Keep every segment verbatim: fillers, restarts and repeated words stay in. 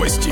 Новости.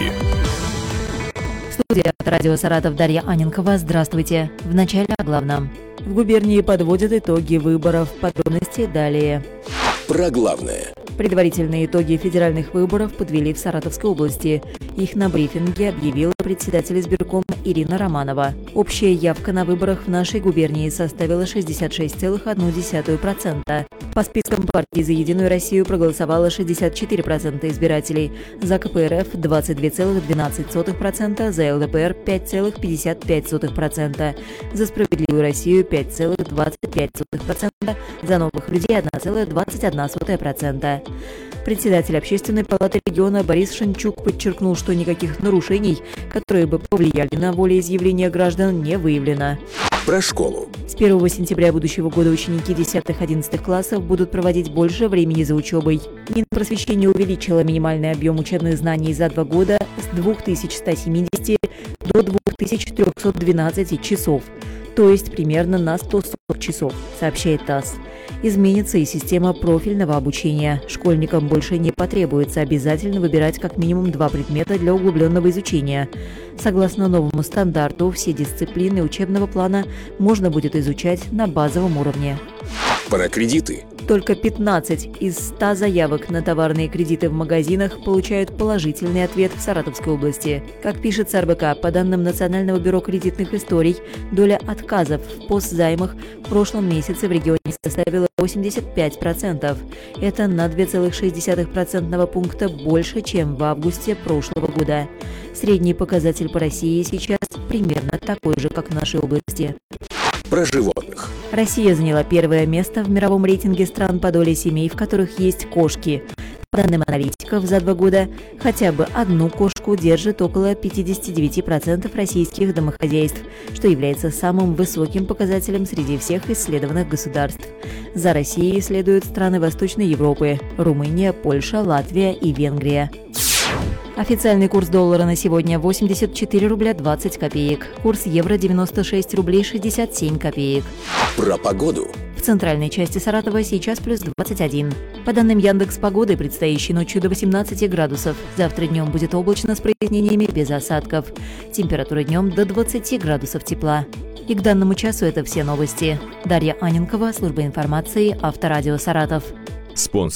В студии радио «Саратов» Дарья Аненкова. Здравствуйте. В начале о главном. В губернии подводят итоги выборов. Подробности далее. Про главное. Предварительные итоги федеральных выборов подвели в Саратовской области. Их на брифинге объявила председатель избиркома Ирина Романова. Общая явка на выборах в нашей губернии составила шестьдесят шесть целых одна десятая процента. По спискам партии «За единую Россию» проголосовало шестьдесят четыре процента избирателей, за ка пэ эр эф – двадцать два целых двенадцать сотых процента, за эл дэ пэ эр – пять целых пятьдесят пять сотых процента, за «Справедливую Россию» – пять целых двадцать пять сотых процента, за «Новых людей» – одна целая двадцать одна сотая процента. Председатель Общественной палаты региона Борис Шенчук подчеркнул, что никаких нарушений, которые бы повлияли на волеизъявление граждан, не выявлено. Про школу. С первого сентября будущего года ученики десятых-одиннадцатых классов будут проводить больше времени за учебой. Минпросвещение увеличило минимальный объем учебных знаний за два года с двух тысяч ста семидесяти до двух тысяч трёхсот двенадцати часов, то есть примерно на сто сорок часов, сообщает ТАСС. Изменится и система профильного обучения. Школьникам больше не потребуется обязательно выбирать как минимум два предмета для углубленного изучения. Согласно новому стандарту, все дисциплины учебного плана можно будет изучать на базовом уровне. Про кредиты. Только пятнадцать из ста заявок на товарные кредиты в магазинах получают положительный ответ в Саратовской области. Как пишет эр бэ ка, по данным Национального бюро кредитных историй, доля отказов в постзаймах в прошлом месяце в регионе составила восемьдесят пять процентов. Это на два целых шесть десятых процентного пункта больше, чем в августе прошлого года. Средний показатель по России сейчас примерно такой же, как в нашей области. Про животных. Россия заняла первое место в мировом рейтинге стран по доле семей, в которых есть кошки. По данным аналитиков, за два года хотя бы одну кошку держит около пятьдесят девять процентов российских домохозяйств, что является самым высоким показателем среди всех исследованных государств. За Россией следуют страны Восточной Европы – Румыния, Польша, Латвия и Венгрия. Официальный курс доллара на сегодня восемьдесят четыре рубля двадцать копеек. Курс евро девяносто шесть рублей шестьдесят семь копеек. Про погоду. В центральной части Саратова сейчас плюс двадцать один. По данным Яндекс.Погоды, предстоящей ночью до восемнадцати градусов. Завтра днем будет облачно с прояснениями без осадков. Температура днем до двадцати градусов тепла. И к данному часу это все новости. Дарья Аненкова, служба информации, Авторадио Саратов. Спонсор.